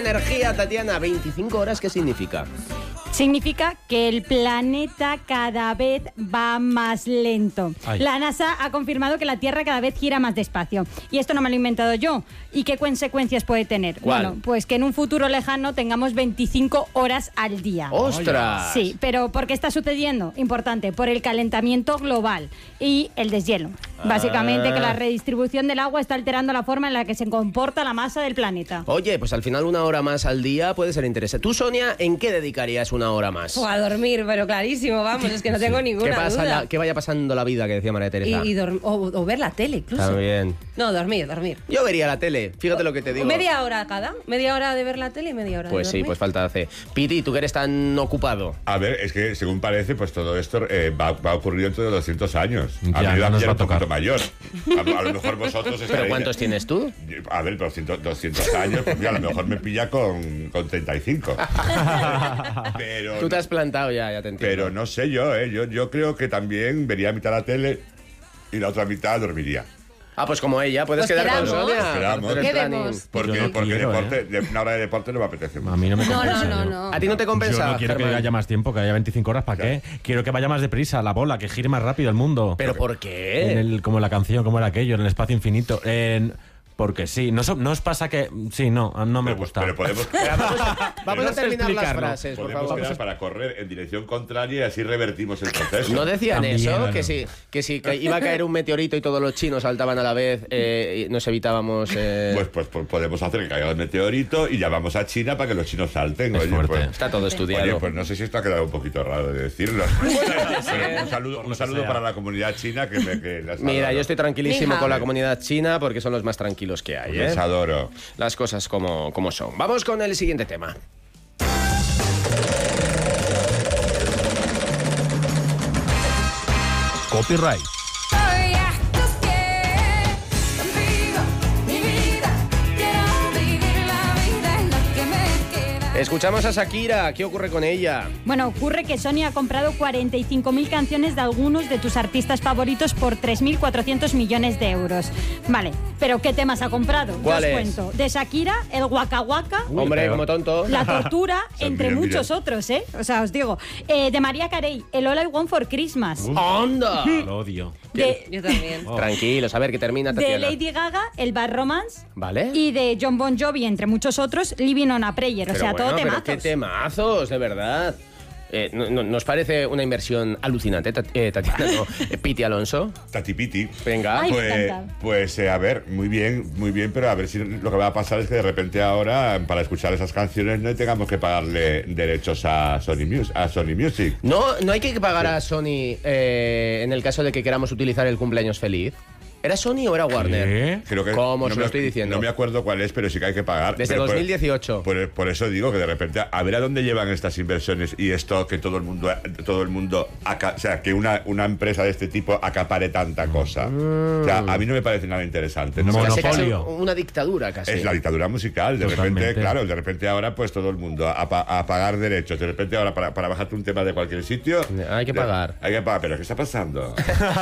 energía, Tatiana. 25 horas, ¿qué significa? Significa que el planeta cada vez va más lento. Ay. La NASA ha confirmado que la Tierra cada vez gira más despacio. Y esto no me lo he inventado yo. ¿Y qué consecuencias puede tener? ¿Cuál? Bueno, pues que en un futuro lejano tengamos 25 horas al día. ¡Ostras! Sí, pero ¿por qué está sucediendo? Importante, por el calentamiento global y el deshielo. Básicamente que la redistribución del agua está alterando la forma en la que se comporta la masa del planeta. Oye, pues al final 1 hora más al día puede ser interesante. ¿Tú, Sonia, en qué dedicarías 1 hora más? O a dormir, pero clarísimo, vamos, es que no tengo ninguna duda. Que vaya pasando la vida, que decía María Teresa. O ver la tele, incluso. También. No, dormir. Yo vería la tele, fíjate lo que te digo. Media hora cada, media hora de ver la tele y media hora Pues de sí, dormir. pues falta hace. Piti, tú que eres tan ocupado. A ver, es que según parece, pues todo esto va a ocurrir dentro de 200 años. A Ya, mí no nos va a un poquito tocar. mayor. A lo mejor vosotros ¿Pero estaréis... cuántos tienes tú? A ver, pero 200 años, pues mira, a lo mejor me pilla con 35. Pero, Tú te has plantado ya te entiendo. pero no sé yo creo que también vería mitad la tele y la otra mitad dormiría. Ah, pues como ella, puedes Pues quedar con quedamos. Sonia. Quedamos. Hacer el ¿Qué planning. vemos? Porque, Yo no porque quiero, deporte, una hora de deporte no me apetece mucho. A mí no me No, compensa. no. ¿A ti no te compensa, Yo no quiero Germán? que haya más tiempo, que haya 25 horas. ¿Para qué? Quiero que vaya más deprisa la bola, que gire más rápido el mundo. ¿Pero por qué? Como la canción, como era aquello, en el espacio infinito. Porque sí, no os pasa que... Sí, no me gusta. Pero podemos, Vamos a terminar las explicarlo. frases, por podemos favor. quedar para correr en dirección contraria y así revertimos el proceso. ¿No decían También, eso? claro. Que iba a caer un meteorito y todos los chinos saltaban a la vez y nos evitábamos... Pues podemos hacer que caiga el meteorito y llamamos a China para que los chinos salten. Es fuerte. Pues, Está todo estudiado. oye, pues no sé si esto ha quedado un poquito raro de decirlo. Pero un saludo para la comunidad china que las Mira, adoro. yo estoy tranquilísimo Ni hao. con la comunidad china porque son los más tranquilos que hay, Les adoro. Las cosas como son. Vamos con el siguiente tema. Copyright. Soy Asturias, contigo, mi vida. Quiero vivir la vida, es lo que me queda. Escuchamos a Shakira. ¿Qué ocurre con ella? Bueno, ocurre que Sony ha comprado 45.000 canciones de algunos de tus artistas favoritos por 3.400 millones de euros. Vale, pero ¿qué temas ha comprado? Yo ¿Cuáles? os cuento. De Shakira, el Waka Waka, Hombre, peor. como tonto. La Tortura, entre Mira, muchos otros, ¿eh? O sea, os digo. De Mariah Carey, el All I Want for Christmas. ¡Onda! Lo odio. Yo también. Tranquilos, a ver que termina De Tatiana. Lady Gaga, el Bad Romance. ¿Vale? Y de John Bon Jovi, entre muchos otros, Living on a Prayer. O sea, todo pero temazos. qué temazos, de verdad. ¿Nos parece una inversión alucinante, Tatiana? No, Piti Alonso. Tati Piti. Venga. Ay, me encanta. A ver, muy bien, pero a ver si lo que va a pasar es que de repente ahora, para escuchar esas canciones, no tengamos que pagarle derechos a Sony Music. No hay que pagar a Sony en el caso de que queramos utilizar el cumpleaños feliz. ¿Era Sony o era Warner? ¿Qué? Creo que ¿Cómo? no Se lo estoy diciendo. No me acuerdo cuál es, pero sí que hay que pagar. Desde Pero 2018. Por eso digo que de repente, a ver a dónde llevan estas inversiones y esto que todo el mundo, o sea, que una empresa de este tipo acapare tanta cosa. O sea, a mí no me parece nada interesante. No me- Casi Monopolio. una dictadura, casi. Es la dictadura musical, de Totalmente. repente, claro, de repente ahora pues todo el mundo a pagar derechos, de repente ahora para bajarte un tema de cualquier sitio Hay que pagar. Hay que pagar, pero ¿qué está pasando?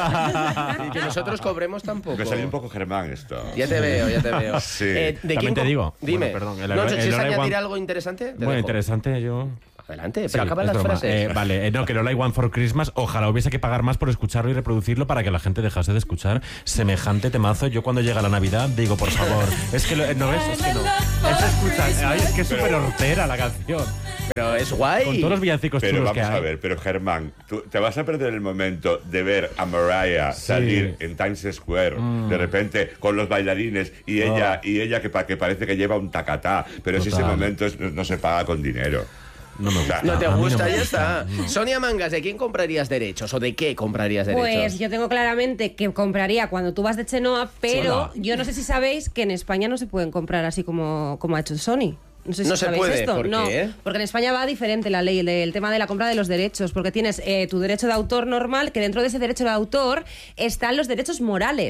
Y que nosotros cobremos tampoco. Me salió un poco Germán esto. Ya te veo. Sí. ¿De También quién te digo. Dime. Bueno, perdón, No, si el es All I añadir Want- algo interesante, te Bueno, dejo. interesante, yo... Adelante, pero Sí, acaba es las broma. frases. Vale, no, que el All I Want for Christmas, ojalá hubiese que pagar más por escucharlo y reproducirlo para que la gente dejase de escuchar semejante temazo. Yo cuando llega la Navidad digo, por favor, es que no ves, es que no. Es escuchar, ay, es que es súper hortera la canción. Pero es guay. Con todos los villancicos Pero chulos vamos que hay. a ver, pero Germán, tú te vas a perder el momento de ver a Mariah salir en Times Square de repente con los bailarines y ella que parece que lleva un tacatá, pero si ese Total. momento no se paga con dinero. No me gusta. No te A mí gusta, me ya gusta. está. Sonia Mangas, ¿de quién comprarías derechos o de qué comprarías derechos? Pues yo tengo claramente que compraría cuando tú vas de Chenoa, pero yo no sé si sabéis que en España no se pueden comprar así como ha hecho Sony. No sé si No se sabéis puede, esto. ¿por no, qué? porque en España va diferente la ley, el tema de la compra de los derechos, porque tienes tu derecho de autor normal, que dentro de ese derecho de autor están los derechos morales.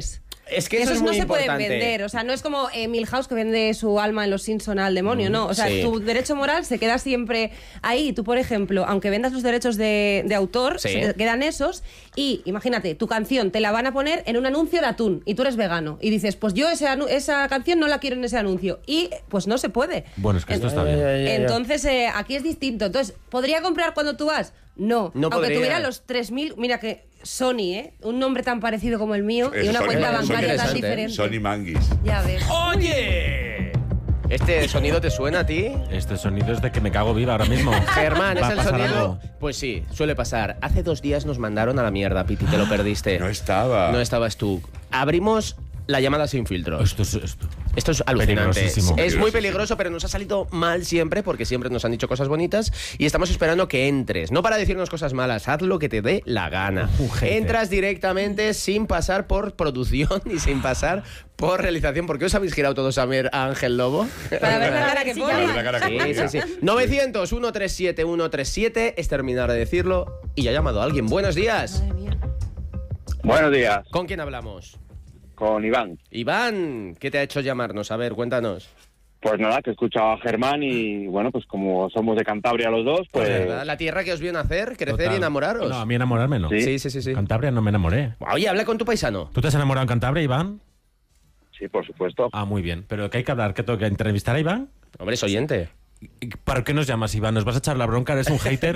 Es que eso es no muy se pueden importante. vender. O sea, no es como Milhouse que vende su alma en Los Simpson al demonio, no. O sea, sí. tu derecho moral se queda siempre ahí. Tú, por ejemplo, aunque vendas los derechos de autor, Sí. se te quedan esos. Y imagínate, tu canción te la van a poner en un anuncio de atún y tú eres vegano. Y dices, pues yo esa canción no la quiero en ese anuncio. Y pues no se puede. Bueno, es que esto está bien. Entonces, aquí es distinto. Entonces, ¿podría comprar cuando tú vas? No. No Aunque podría. tuviera los 3.000... Mira que Sony, ¿eh? Un nombre tan parecido como el mío y una Sony- cuenta Sony- bancaria tan Sony- diferente. Sony Manguis. Ya ves. ¡Oye! ¿Este sonido te suena a ti? Este sonido es de que me cago viva ahora mismo. Germán, ¿Va ¿es a el pasar sonido? algo? Pues sí, suele pasar. Hace 2 días nos mandaron a la mierda, Piti, te lo perdiste. No estaba. No estabas tú. Abrimos la llamada sin filtros. Esto es alucinante. Peligrosísimo. Es muy peligroso, pero nos ha salido mal siempre, porque siempre nos han dicho cosas bonitas y estamos esperando que entres. No para decirnos cosas malas, haz lo que te dé la gana. Entras directamente sin pasar por producción y sin pasar por realización. ¿Por qué os habéis girado todos a ver a Ángel Lobo? Para ver la cara que Sí, pone. Para ver la cara que Sí, ponía. sí, sí. 900 137 137 es terminar de decirlo y ya ha llamado a alguien. Buenos días. Madre mía. Buenos días, ¿Con quién hablamos? con Iván. Iván, ¿qué te ha hecho llamarnos? A ver, cuéntanos. Pues nada, que he escuchado a Germán y bueno, pues como somos de Cantabria los dos, pues ¿Verdad? La tierra que os vio nacer, crecer Total. y enamoraros. No, a mí enamorarme no. Sí. Sí. Cantabria no me enamoré. Oye, habla con tu paisano. ¿Tú te has enamorado en Cantabria, Iván? sí, por supuesto. Ah, muy bien. ¿Pero qué hay que hablar? ¿Qué tengo que entrevistar a Iván? Hombre, es oyente. ¿Para qué nos llamas, Iván? ¿Nos vas a echar la bronca? ¿Eres un hater?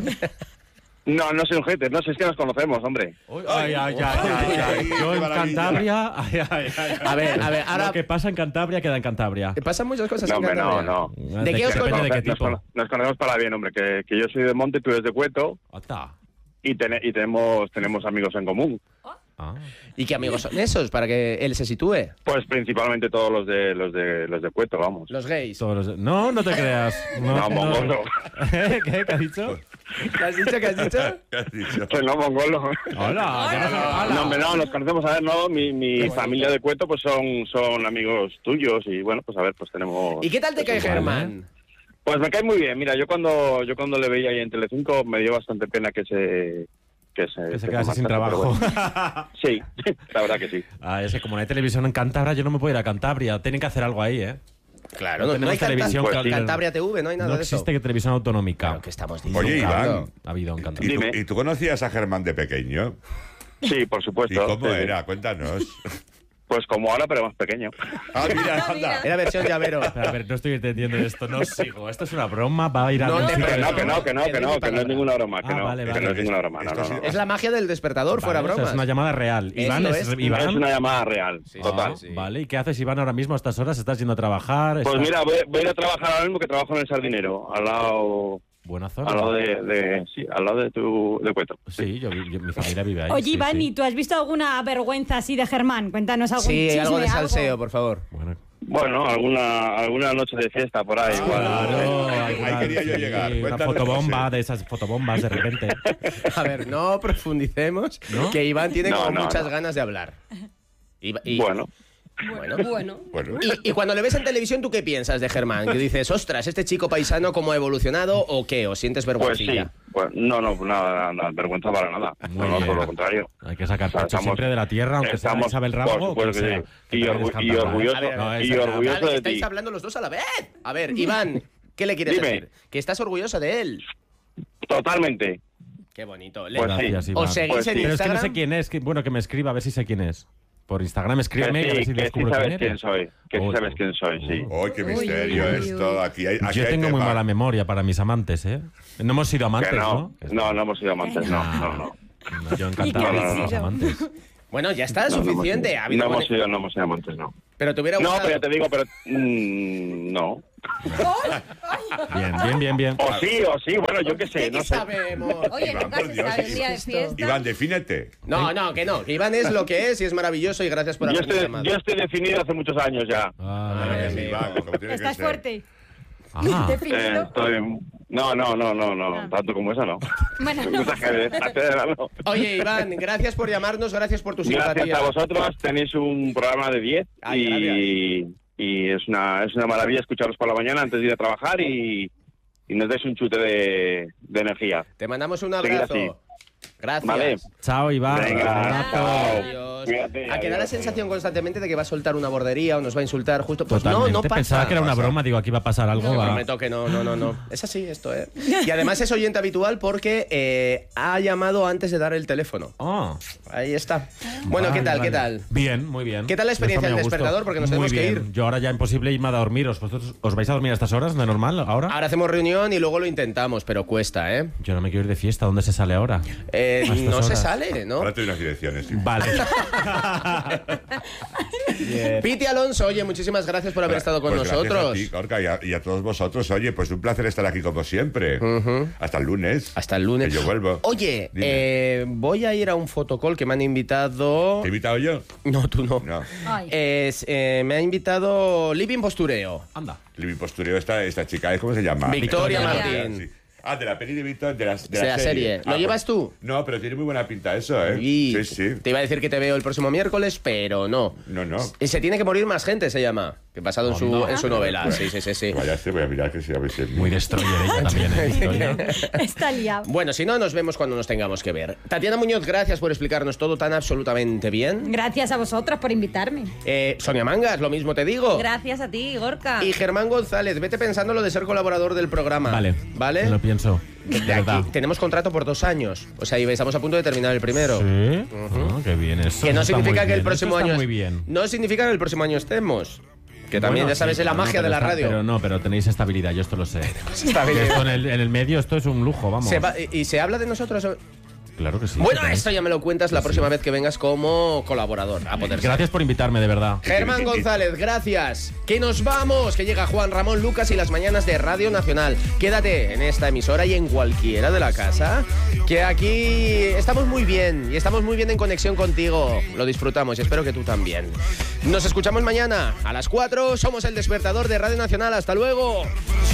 No, no soy un hater, no sé, es que nos conocemos, hombre. Ay, Yo en qué maravilla. Cantabria... A ver, ahora... Lo que pasa en Cantabria queda en Cantabria. Pasan muchas cosas No, en hombre, Cantabria. no. ¿De qué os depende conocéis? de qué tipo? Nos conocemos para bien, hombre, que yo soy de Monte, tú eres de Cueto Ata. y tenemos amigos en común. Ah. ¿Y qué amigos son esos para que él se sitúe? Pues principalmente todos los de Cueto, vamos. Los gays. Todos los- No, no te creas. No, mongolo. ¿Qué? ¿Qué has dicho? ¿Qué has dicho? ¿Qué has dicho? ¿Qué has dicho? Que no, mongolo. Hola, ¿qué pasa? No, hombre, no, nos conocemos, a ver, no, mi familia de Cueto pues son amigos tuyos y bueno, pues a ver, pues tenemos... ¿Y qué tal te cae Vale. Germán? Pues me cae muy bien. Mira, yo cuando le veía ahí en Telecinco me dio bastante pena que se quedase sin marchase, trabajo. pero bueno. Sí, la verdad que sí. Ah, es que como no hay televisión en Cantabria, yo no me puedo ir a Cantabria. Tienen que hacer algo ahí, ¿eh? Claro, No no hay tenemos televisión, pues sí. Cantabria TV, no hay nada No de eso. existe televisión autonómica. Claro, que estamos diciendo. Oye, Iván, Ha habido en ¿y Cantabria. tú, Dime. y tú conocías a Germán de pequeño? Sí, por ¿Y supuesto. cómo Sí, sí. era? Cuéntanos. Pues como ahora, pero más pequeño. Ah, mira, anda. Era versión llavero. Pero, a ver, no estoy entendiendo esto. No sigo. Esto es una broma. Va a ir a No algún te sitio Que de- no, que no, que no, que no, que no es ninguna broma, que Ah, no, vale, que vale. no es ninguna broma, no, Esto no, sí- no. Es la magia del despertador, Vale, fuera o sea, bromas. es una llamada real. Eso Iván es. Iván. Es una llamada real, Sí, total. sí, sí. Vale, ¿y qué haces, Iván, ahora mismo a estas horas? ¿Estás yendo a trabajar? Pues ¿Estás- mira, voy a ir a trabajar ahora mismo que trabajo en el Sardinero, al lado Buena zona. al lado de Cueto. Sí, mi familia vive ahí. Oye, sí, Iván, sí. ¿y tú has visto alguna vergüenza así de Germán? Cuéntanos algún Sí, chisme, algo de salseo, por favor. Bueno, Bueno, alguna noche de fiesta por ahí, igual. claro, ahí alguna- quería yo sí, llegar. Una Cuéntame, fotobomba, José. de esas fotobombas de repente. A ver, no profundicemos, ¿No? que Iván tiene No, como no, muchas no. ganas de hablar. Bueno, Bueno. Bueno. Y cuando le ves en televisión, ¿tú qué piensas de Germán? Que dices, ostras, este chico paisano, ¿cómo ha evolucionado o qué? ¿O sientes pues sí. vergüencilla? Pues no, nada, vergüenza para nada. Muy No, bien. por lo contrario. Hay que sacar O sea, pecho estamos- siempre de la tierra, aunque sea estamos- Isabel Ramo por o supuesto quien que sea. sí. Que Y también es orgulloso- cantante. orgulloso- A ver, No, y esa- orgulloso Vale, de estáis ti. hablando los dos a la vez. A ver, Iván, ¿qué le quieres Dime. decir? Que estás orgulloso de él. Totalmente. Qué bonito. Pues sí. Gracias, Iván. ¿Os seguís Pues en sí. Pero es que no Instagram? sé quién es. Bueno, que me escriba a ver si sé quién es. Por Instagram Que escríbeme y a ver si sí, que sí descubro sabes quién quién eres. soy. Que sí Uy. sabes quién soy, sí. ¡Ay, qué Uy, misterio uy, uy, esto! uy. Aquí hay Yo tengo muy tema. mala memoria para mis amantes, ¿eh? No hemos sido amantes, Que ¿no? no hemos sido amantes, no. No, yo ¿Y encantado qué de habéis los sido? amantes. Bueno, ya está, suficiente. Ha habido No buen- hemos sido amantes, no. Pero te hubiera No, gustado. pero ya te digo, pero no. Bien. O sí, bueno, yo qué sé, ¿Qué no sé. sabemos? Oye, Iván, nunca por se Dios. sabe un día de fiesta. Iván, defínete. No, que no. Que Iván es lo que es y es maravilloso y gracias por haberme llamado. Yo estoy definido hace muchos años ya. Ah, Ay, Sí, Iván, como tiene que Estás ser. fuerte. ah, No, tanto como esa no. Bueno, Me no. gusta que no. Oye, Iván, gracias por llamarnos, gracias por tu Gracias simpatía. a vosotros, tenéis un programa de 10 Ay, y es una maravilla escucharos por la mañana antes de ir a trabajar y nos dais un chute de energía. Te mandamos un Seguid abrazo. así. Gracias. Vale. Chao, Iván. Venga, chao. Adiós. Cuídate, A que da la adiós. sensación constantemente de que va a soltar una bordería o nos va a insultar justo. Pues Totalmente. no pasa. Pensaba que era una broma, digo, aquí va a pasar algo. Te va. prometo que no. Es así esto, ¿eh? Y además es oyente habitual porque ha llamado antes de dar el teléfono. Oh, Ahí está. Bueno, vale, ¿qué tal? vale. ¿Qué tal? Bien, muy bien. ¿Qué tal la experiencia Esto me del gustó. despertador? Porque nos Muy tenemos que bien. ir. Yo ahora ya imposible irme a dormiros. ¿Vosotros os vais a dormir a estas horas de normal ahora? Ahora hacemos reunión y luego lo intentamos, pero cuesta, ¿eh? Yo no me quiero ir de fiesta. ¿Dónde se sale ahora? A estas No se horas. sale, ¿no? Ahora te doy unas direcciones. Sí. Vale. Piti Alonso, oye, muchísimas gracias por haber estado con Pues nosotros. gracias a ti, Gorka, y a todos vosotros. Oye, pues un placer estar aquí como siempre. Hasta el lunes. Hasta el lunes. Que yo vuelvo. Oye, Dime. voy a ir a un fotocall que me han invitado. ¿Te he invitado yo? No, tú no. No. Ay. Me ha invitado Living Postureo. Anda. Libi Postureo, esta chica, ¿cómo se llama? Victoria Martín. Sí. Ah, de la peli de Víctor, de la serie. ¿Lo llevas tú? No, pero tiene muy buena pinta eso, ¿eh? Y Sí. te iba a decir que te veo el próximo miércoles, pero no. No. Y se tiene que morir más gente, se llama. Que basado en su novela. Sí. Vaya, voy a mirar que sí, a ver si... Muy destroyer ella también, ¿eh, Victoria? Está liado. Bueno, si no, nos vemos cuando nos tengamos que ver. Tatiana Muñoz, gracias por explicarnos todo tan absolutamente bien. Gracias a vosotros por invitarme. Sonia Mangas, lo mismo te digo. Gracias a ti, Gorka. Y Germán González, vete pensando lo de ser colaborador del programa. Vale. ¿Vale? Me lo pienso. De De verdad. aquí tenemos contrato por 2 años. O sea, y estamos a punto de terminar el primero. Sí. Ah, qué bien eso. Que no Eso está significa muy que el bien, próximo eso está año. muy bien. No significa que el próximo año estemos. Que también, Bueno, ya sabes, sí, es la pero magia no, de la pero radio. Pero no, pero tenéis estabilidad, yo esto lo sé. Estabilidad. Esto en el medio, esto es un lujo, vamos. ¿Y se habla de nosotros? Claro que sí. Bueno, ¿Qué tenéis? esto ya me lo cuentas la próxima vez que vengas como colaborador. A poder ser. Gracias por invitarme, de verdad. Germán González, gracias. Que nos vamos, que llega Juan Ramón Lucas y las mañanas de Radio Nacional. Quédate en esta emisora y en cualquiera de la casa, que aquí estamos muy bien y estamos muy bien en conexión contigo. Lo disfrutamos y espero que tú también. Nos escuchamos mañana a las 4. Somos el despertador de Radio Nacional. Hasta luego.